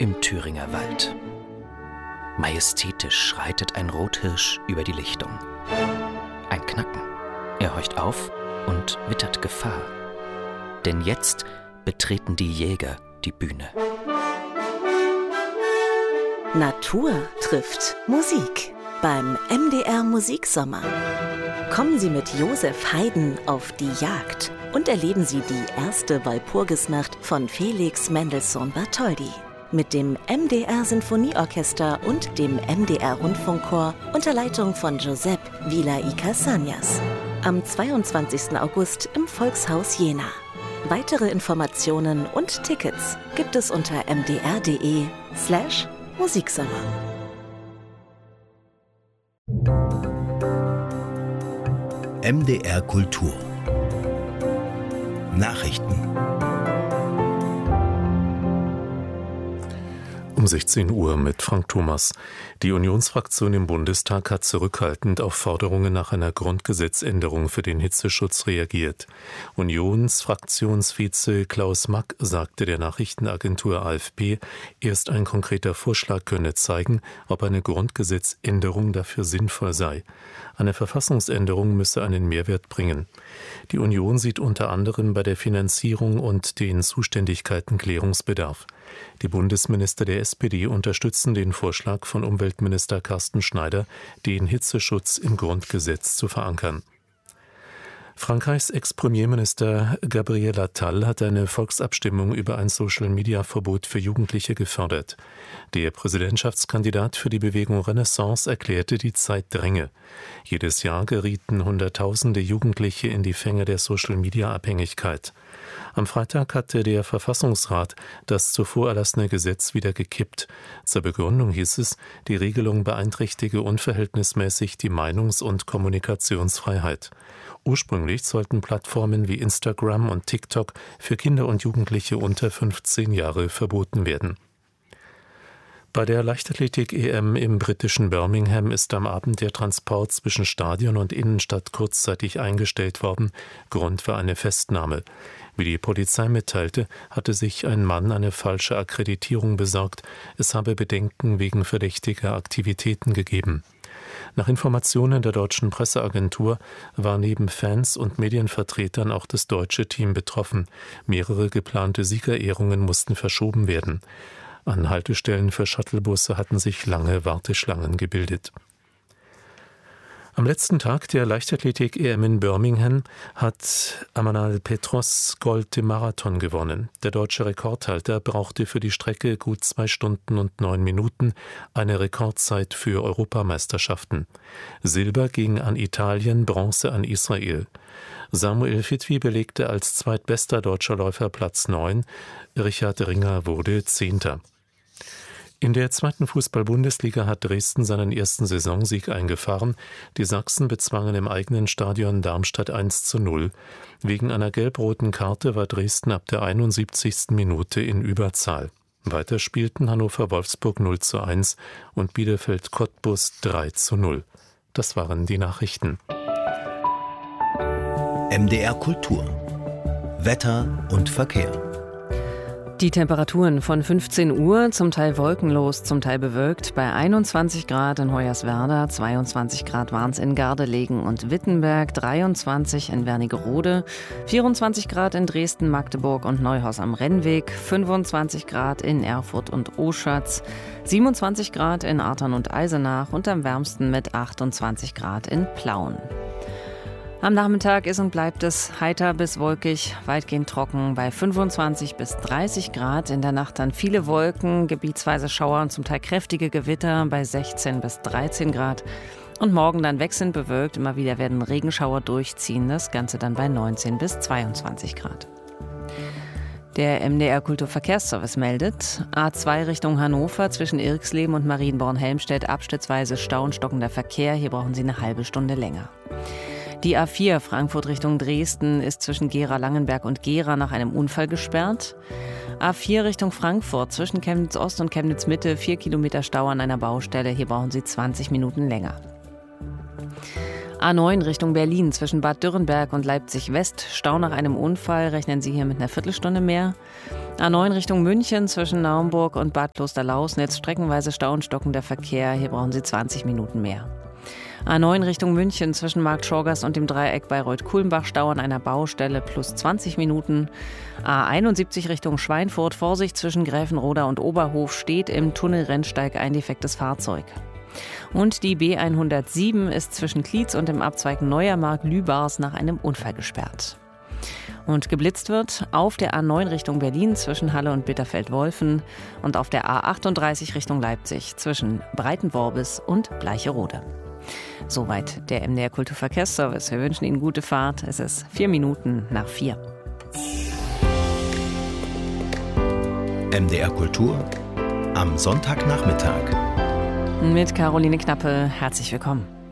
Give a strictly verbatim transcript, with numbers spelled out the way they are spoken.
im Thüringer Wald. Majestätisch schreitet ein Rothirsch über die Lichtung. Ein Knacken. Er horcht auf und wittert Gefahr. Denn jetzt betreten die Jäger die Bühne. Natur trifft Musik beim M D R Musiksommer. Kommen Sie mit Josef Haydn auf die Jagd und erleben Sie die erste Walpurgisnacht von Felix Mendelssohn Bartholdy. Mit dem M D R Sinfonieorchester und dem M D R Rundfunkchor unter Leitung von Giuseppe Villa y Cassagnas. Am zweiundzwanzigsten August im Volkshaus Jena. Weitere Informationen und Tickets gibt es unter mdr.de slash Musiksommer. M D R Kultur Nachrichten. Um sechzehn Uhr mit Frank Thomas. Die Unionsfraktion im Bundestag hat zurückhaltend auf Forderungen nach einer Grundgesetzänderung für den Hitzeschutz reagiert. Unionsfraktionsvize Klaus Mack sagte der Nachrichtenagentur A F P, erst ein konkreter Vorschlag könne zeigen, ob eine Grundgesetzänderung dafür sinnvoll sei. Eine Verfassungsänderung müsse einen Mehrwert bringen. Die Union sieht unter anderem bei der Finanzierung und den Zuständigkeiten Klärungsbedarf. Die Bundesminister der S P D unterstützen den Vorschlag von Umweltminister Carsten Schneider, den Hitzeschutz im Grundgesetz zu verankern. Frankreichs Ex-Premierminister Gabriel Attal hat eine Volksabstimmung über ein Social-Media-Verbot für Jugendliche gefordert. Der Präsidentschaftskandidat für die Bewegung Renaissance erklärte, die Zeit dränge. Jedes Jahr gerieten Hunderttausende Jugendliche in die Fänge der Social-Media-Abhängigkeit. Am Freitag hatte der Verfassungsrat das zuvor erlassene Gesetz wieder gekippt. Zur Begründung hieß es, die Regelung beeinträchtige unverhältnismäßig die Meinungs- und Kommunikationsfreiheit. Ursprünglich sollten Plattformen wie Instagram und TikTok für Kinder und Jugendliche unter fünfzehn Jahre verboten werden. Bei der Leichtathletik-E M im britischen Birmingham ist am Abend der Transport zwischen Stadion und Innenstadt kurzzeitig eingestellt worden. Grund war eine Festnahme. Wie die Polizei mitteilte, hatte sich ein Mann eine falsche Akkreditierung besorgt. Es habe Bedenken wegen verdächtiger Aktivitäten gegeben. Nach Informationen der deutschen Presseagentur war neben Fans und Medienvertretern auch das deutsche Team betroffen. Mehrere geplante Siegerehrungen mussten verschoben werden. An Haltestellen für Shuttlebusse hatten sich lange Warteschlangen gebildet. Am letzten Tag der Leichtathletik-E M in Birmingham hat Amanal Petros Gold im Marathon gewonnen. Der deutsche Rekordhalter brauchte für die Strecke gut zwei Stunden und neun Minuten, eine Rekordzeit für Europameisterschaften. Silber ging an Italien, Bronze an Israel. Samuel Fitwi belegte als zweitbester deutscher Läufer Platz neun, Richard Ringer wurde Zehnter. In der zweiten Fußball-Bundesliga hat Dresden seinen ersten Saisonsieg eingefahren. Die Sachsen bezwangen im eigenen Stadion Darmstadt eins zu null. Wegen einer gelb-roten Karte war Dresden ab der einundsiebzigsten Minute in Überzahl. Weiter spielten Hannover-Wolfsburg null zu eins und Bielefeld-Cottbus drei zu null. Das waren die Nachrichten. M D R Kultur Wetter und Verkehr. Die Temperaturen von fünfzehn Uhr, zum Teil wolkenlos, zum Teil bewölkt, bei einundzwanzig Grad in Hoyerswerda, zweiundzwanzig Grad waren es in Gardelegen und Wittenberg, dreiundzwanzig in Wernigerode, vierundzwanzig Grad in Dresden, Magdeburg und Neuhaus am Rennweg, fünfundzwanzig Grad in Erfurt und Oschatz, siebenundzwanzig Grad in Artern und Eisenach und am wärmsten mit achtundzwanzig Grad in Plauen. Am Nachmittag ist und bleibt es heiter bis wolkig, weitgehend trocken bei fünfundzwanzig bis dreißig Grad. In der Nacht dann viele Wolken, gebietsweise Schauer und zum Teil kräftige Gewitter bei sechzehn bis dreizehn Grad. Und morgen dann wechselnd bewölkt, immer wieder werden Regenschauer durchziehen, das Ganze dann bei neunzehn bis zweiundzwanzig Grad. Der M D R Kulturverkehrsservice meldet, A zwei Richtung Hannover zwischen Irxleben und Marienborn-Helmstedt abschnittsweise Stau und stockender Verkehr, hier brauchen Sie eine halbe Stunde länger. Die A vier Frankfurt Richtung Dresden ist zwischen Gera-Langenberg und Gera nach einem Unfall gesperrt. A vier Richtung Frankfurt zwischen Chemnitz Ost und Chemnitz Mitte, vier Kilometer Stau an einer Baustelle. Hier brauchen Sie zwanzig Minuten länger. A neun Richtung Berlin zwischen Bad Dürrenberg und Leipzig West. Stau nach einem Unfall, rechnen Sie hier mit einer Viertelstunde mehr. A neun Richtung München zwischen Naumburg und Bad Klosterlausnitz, streckenweise Stau und stockender Verkehr. Hier brauchen Sie zwanzig Minuten mehr. A neun Richtung München zwischen Marktschorgast und dem Dreieck Bayreuth-Kulmbach, Stau an einer Baustelle plus zwanzig Minuten. A einundsiebzig Richtung Schweinfurt, Vorsicht zwischen Gräfenroda und Oberhof, steht im Tunnel Rennsteig ein defektes Fahrzeug. Und die B hundertsieben ist zwischen Klietz und dem Abzweig Neuermark-Lübars nach einem Unfall gesperrt. Und geblitzt wird auf der A neun Richtung Berlin zwischen Halle und Bitterfeld-Wolfen und auf der A achtunddreißig Richtung Leipzig zwischen Breitenworbis und Bleicherode. Soweit der M D R Kulturverkehrsservice. Wir wünschen Ihnen gute Fahrt. Es ist vier Minuten nach vier. M D R Kultur am Sonntagnachmittag. Mit Caroline Knappe. Herzlich willkommen.